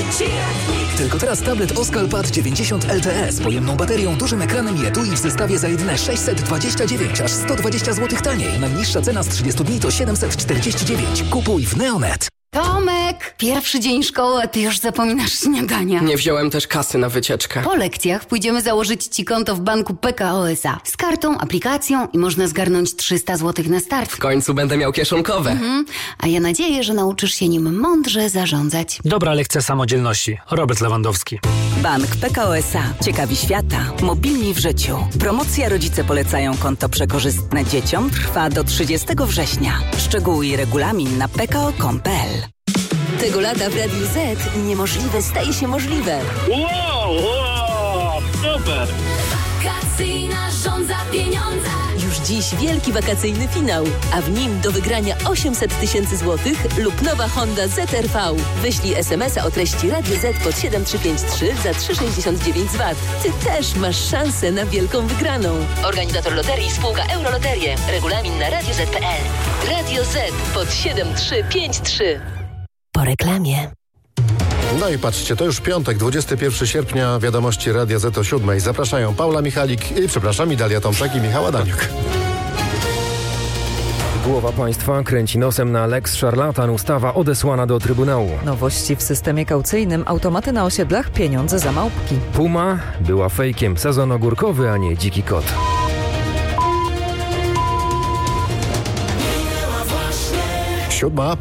Tylko teraz tablet Oscal-Pad 90 LTE z pojemną baterią, dużym ekranem i etui w zestawie za jedyne 629, aż 120 zł taniej. Najniższa cena z 30 dni to 749. Kupuj w Neonet. Tomek, pierwszy dzień szkoły, a ty już zapominasz śniadania. Nie wziąłem też kasy na wycieczkę. Po lekcjach pójdziemy założyć ci konto w banku PKO SA. Z kartą, aplikacją i można zgarnąć 300 zł na start. W końcu będę miał kieszonkowe. A ja nadzieję, że nauczysz się nim mądrze zarządzać. Dobra lekcja samodzielności. Robert Lewandowski. Bank PKO SA. Ciekawi świata. Mobilni w życiu. Promocja Rodzice polecają konto przekorzystne dzieciom trwa do 30 września. Szczegóły i regulamin na pko.com.pl. Tego lata w Radiu Z niemożliwe staje się możliwe. Wow, super! Wakacyjna rządza pieniądze. Już dziś wielki wakacyjny finał, a w nim do wygrania 800 000 złotych lub nowa Honda ZR-V. Wyślij SMS-a o treści Radio Z pod 7353 za 3,69 zwat. Ty też masz szansę na wielką wygraną. Organizator loterii spółka Euroloterie. Regulamin na radioz.pl. Radio Z pod 7353. Po reklamie. No i patrzcie, to już piątek, 21 sierpnia, wiadomości Radia Z o 7. Zapraszają Paula Michalik, i Dalia Tomczak i Michał Adamiuk. Głowa państwa kręci nosem na Lex Szarlatan, ustawa odesłana do Trybunału. Nowości w systemie kaucyjnym, automaty na osiedlach, pieniądze za małpki. Puma była fejkiem, sezon ogórkowy, a nie dziki kot. Siódma.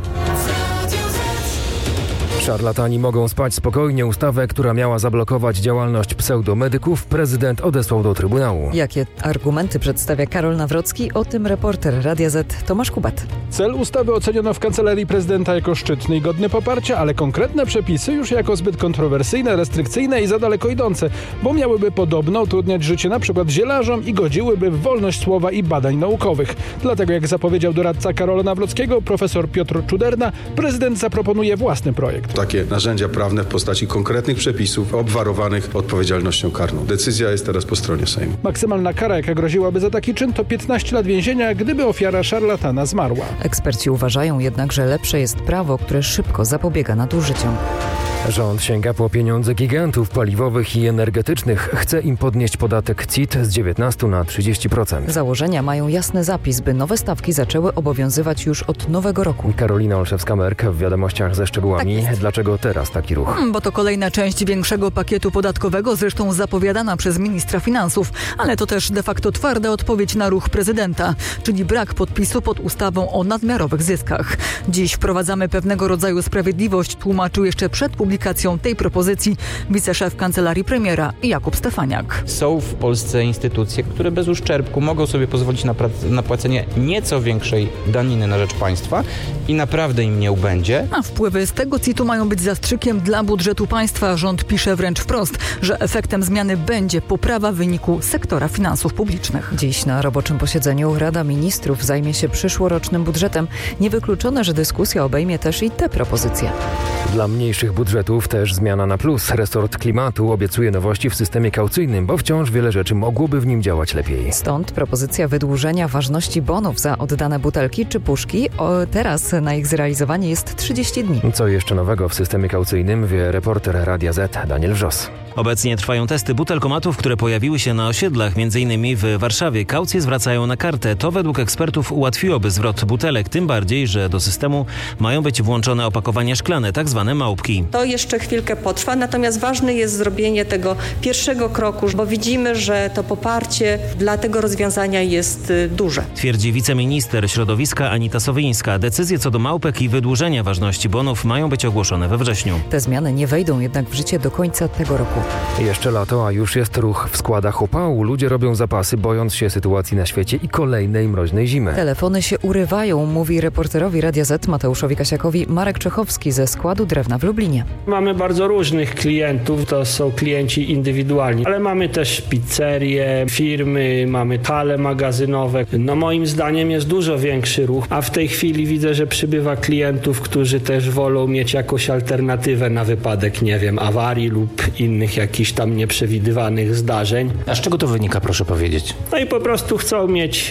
Szarlatani mogą spać spokojnie. Ustawę, która miała zablokować działalność pseudomedyków, prezydent odesłał do Trybunału. Jakie argumenty przedstawia Karol Nawrocki? O tym reporter Radia Z Tomasz Kubat. Cel ustawy oceniono w Kancelarii Prezydenta jako szczytny i godny poparcia, ale konkretne przepisy już jako zbyt kontrowersyjne, restrykcyjne i za daleko idące, bo miałyby podobno utrudniać życie np. zielarzom i godziłyby w wolność słowa i badań naukowych. Dlatego, jak zapowiedział doradca Karola Nawrockiego, profesor Piotr Czuderna, prezydent zaproponuje własny projekt. Takie narzędzia prawne w postaci konkretnych przepisów obwarowanych odpowiedzialnością karną. Decyzja jest teraz po stronie Sejmu. Maksymalna kara, jaka groziłaby za taki czyn, to 15 lat więzienia, gdyby ofiara szarlatana zmarła. Eksperci uważają jednak, że lepsze jest prawo, które szybko zapobiega nadużyciom. Rząd sięga po pieniądze gigantów paliwowych i energetycznych. Chce im podnieść podatek CIT z 19 na 30%. Założenia mają jasny zapis, by nowe stawki zaczęły obowiązywać już od nowego roku. Karolina Olszewska-Merk w wiadomościach ze szczegółami. Tak. Dlaczego teraz taki ruch? Bo to kolejna część większego pakietu podatkowego, zresztą zapowiadana przez ministra finansów. Ale to też de facto twarda odpowiedź na ruch prezydenta, czyli brak podpisu pod ustawą o nadmiarowych zyskach. Dziś wprowadzamy pewnego rodzaju sprawiedliwość, tłumaczył jeszcze przed publikacją tej propozycji wiceszef kancelarii premiera Jakub Stefaniak. Są w Polsce instytucje, które bez uszczerbku mogą sobie pozwolić na płacenie nieco większej daniny na rzecz państwa i naprawdę im nie ubędzie. A wpływy z tego CIT-u mają być zastrzykiem dla budżetu państwa. Rząd pisze wręcz wprost, że efektem zmiany będzie poprawa wyniku sektora finansów publicznych. Dziś na roboczym posiedzeniu Rada Ministrów zajmie się przyszłorocznym budżetem. Niewykluczone, że dyskusja obejmie też i te propozycje. Dla mniejszych budżetów też zmiana na plus. Resort klimatu obiecuje nowości w systemie kaucyjnym, bo wciąż wiele rzeczy mogłoby w nim działać lepiej. Stąd propozycja wydłużenia ważności bonów za oddane butelki czy puszki. Teraz na ich zrealizowanie jest 30 dni. Co jeszcze nowego w systemie kaucyjnym, wie reporter Radia Z Daniel Wrzos. Obecnie trwają testy butelkomatów, które pojawiły się na osiedlach, m.in. w Warszawie. Kaucje zwracają na kartę. To według ekspertów ułatwiłoby zwrot butelek, tym bardziej, że do systemu mają być włączone opakowania szklane, tak zwane małpki. To jeszcze chwilkę potrwa, natomiast ważne jest zrobienie tego pierwszego kroku, bo widzimy, że to poparcie dla tego rozwiązania jest duże. Twierdzi wiceminister środowiska Anita Sowińska. Decyzje co do małpek i wydłużenia ważności bonów mają być ogłoszone we wrześniu. Te zmiany nie wejdą jednak w życie do końca tego roku. Jeszcze lato, a już jest ruch w składach upału. Ludzie robią zapasy, bojąc się sytuacji na świecie i kolejnej mroźnej zimy. Telefony się urywają, mówi reporterowi Radia Z Mateuszowi Kasiakowi Marek Czechowski ze składu drewna w Lublinie. Mamy bardzo różnych klientów, to są klienci indywidualni, ale mamy też pizzerie, firmy, mamy hale magazynowe. No moim zdaniem jest dużo większy ruch, a w tej chwili widzę, że przybywa klientów, którzy też wolą mieć jakąś alternatywę na wypadek, nie wiem, awarii lub innych jakichś tam nieprzewidywanych zdarzeń. A z czego to wynika, proszę powiedzieć? No i po prostu chcą mieć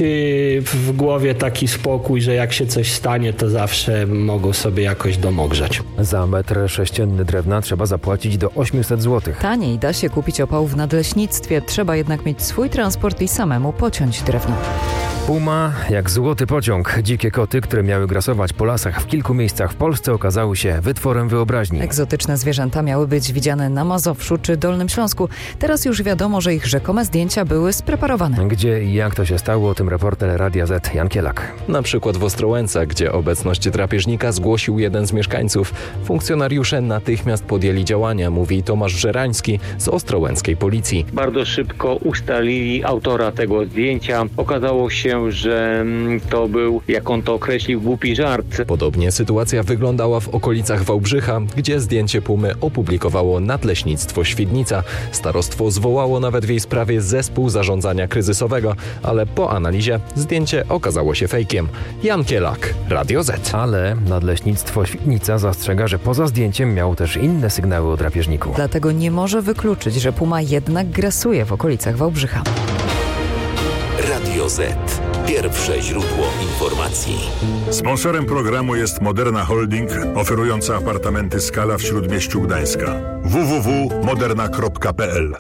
w głowie taki spokój, że jak się coś stanie, to zawsze mogą sobie jakoś domogrzeć. Za metr sześcienny tony drewna trzeba zapłacić do 800 zł. Taniej da się kupić opał w nadleśnictwie. Trzeba jednak mieć swój transport i samemu pociąć drewno. Puma jak złoty pociąg. Dzikie koty, które miały grasować po lasach w kilku miejscach w Polsce, okazały się wytworem wyobraźni. Egzotyczne zwierzęta miały być widziane na Mazowszu czy Dolnym Śląsku. Teraz już wiadomo, że ich rzekome zdjęcia były spreparowane. Gdzie i jak to się stało, o tym reporter Radia Z Jan Kielak. Na przykład w Ostrołęce, gdzie obecność drapieżnika zgłosił jeden z mieszkańców. Funkcjonariusze natychmiast podjęli działania, mówi Tomasz Żerański z ostrołęckiej policji. Bardzo szybko ustalili autora tego zdjęcia. Okazało się, że to był, jak on to określił, głupi żart. Podobnie sytuacja wyglądała w okolicach Wałbrzycha, gdzie zdjęcie pumy opublikowało Nadleśnictwo Świdnica. Starostwo zwołało nawet w jej sprawie zespół zarządzania kryzysowego, ale po analizie zdjęcie okazało się fejkiem. Jan Kielak, Radio Z. Ale Nadleśnictwo Świdnica zastrzega, że poza zdjęciem miało też inne sygnały o drapieżniku. Dlatego nie może wykluczyć, że puma jednak grasuje w okolicach Wałbrzycha. Radio Z. Pierwsze źródło informacji. Sponsorem programu jest Moderna Holding, oferująca apartamenty Skala w Śródmieściu Gdańska. www.moderna.pl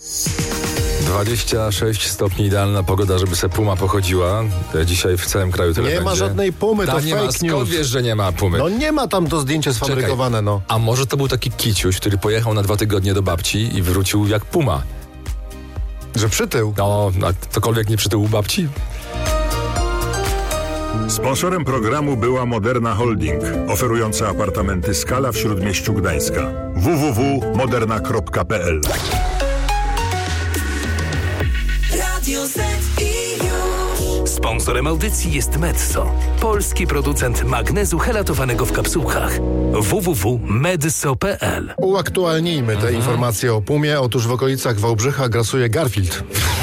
26 stopni, idealna pogoda, żeby se puma pochodziła. Dzisiaj w całym kraju tyle nie będzie. Ma żadnej pumy, to nie fake ma. Skąd news. wiesz, że nie ma pumy? No nie ma tam to zdjęcie sfabrykowane, no. A może to był taki kiciuś, który pojechał na 2 tygodnie do babci i wrócił jak puma? Że przytył? No, a cokolwiek nie przytył u babci? Sponsorem programu była Moderna Holding, oferująca apartamenty Skala w Śródmieściu Gdańska. www.moderna.pl Radio Z i już. Sponsorem audycji jest Metso, polski producent magnezu helatowanego w kapsułkach. www.medso.pl. Uaktualnijmy te informacje o pumie. Otóż w okolicach Wałbrzycha grasuje Garfield.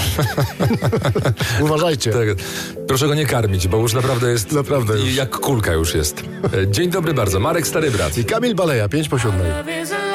Uważajcie. Tak, proszę go nie karmić, bo już naprawdę jest. Naprawdę już. Jak kulka już jest. Dzień dobry bardzo. Marek Starybrat. I Kamil Baleja, 5 po 7.